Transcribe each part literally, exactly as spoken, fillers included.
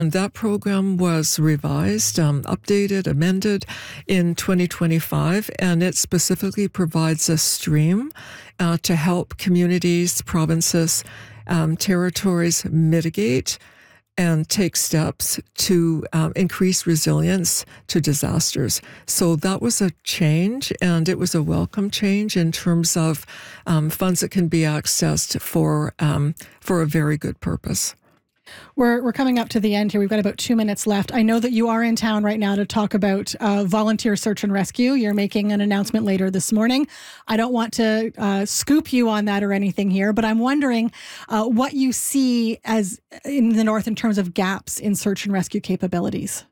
And that program was revised, um, updated, amended in twenty twenty-five, and it specifically provides a stream uh, to help communities, provinces, um, territories mitigate and take steps to um, increase resilience to disasters. So that was a change, and it was a welcome change in terms of um, funds that can be accessed for um, for a very good purpose. We're we're coming up to the end here. We've got about two minutes left. I know that you are in town right now to talk about uh, volunteer search and rescue. You're making an announcement later this morning. I don't want to uh, scoop you on that or anything here, but I'm wondering uh, what you see as in the North in terms of gaps in search and rescue capabilities.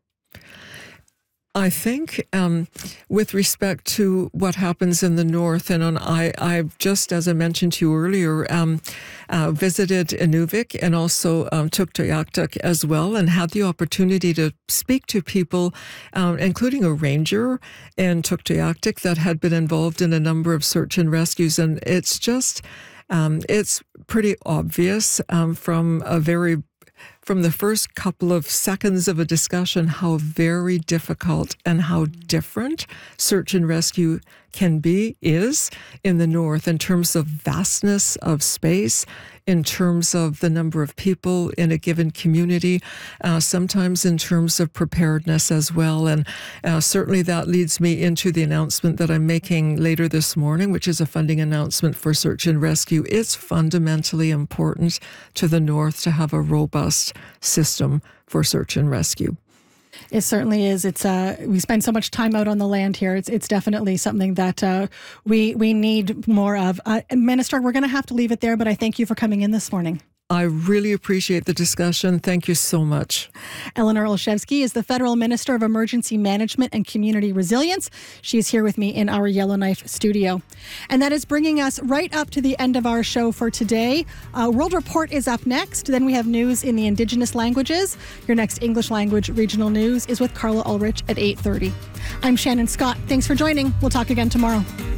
I think um, with respect to what happens in the North, and on, I, I've just, as I mentioned to you earlier, um, uh, visited Inuvik and also um, Tuktoyaktuk as well, and had the opportunity to speak to people, um, including a ranger in Tuktoyaktuk that had been involved in a number of search and rescues. And it's just, um, it's pretty obvious um, from a very from the first couple of seconds of a discussion how very difficult and how different search and rescue can be, is in the North in terms of vastness of space, in terms of the number of people in a given community, uh, sometimes in terms of preparedness as well. And uh, certainly that leads me into the announcement that I'm making later this morning, which is a funding announcement for search and rescue. It's fundamentally important to the North to have a robust system for search and rescue. It certainly is. It's uh, we spend so much time out on the land here. It's it's definitely something that uh, we we need more of. Uh, Minister, we're going to have to leave it there, but I thank you for coming in this morning. I really appreciate the discussion. Thank you so much. Eleanor Olszewski is the Federal Minister of Emergency Management and Community Resilience. She's here with me in our Yellowknife studio. And that is bringing us right up to the end of our show for today. Uh, World Report is up next. Then we have news in the Indigenous languages. Your next English language regional news is with Carla Ulrich at eight thirty. I'm Shannon Scott. Thanks for joining. We'll talk again tomorrow.